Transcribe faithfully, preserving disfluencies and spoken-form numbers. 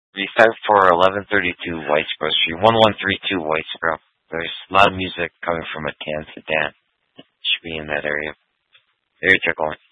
Restart for eleven thirty-two Whitesboro Street, one one three two Whitesboro. There's a lot of music coming from a can to Dan. Should be in that area. Area check on.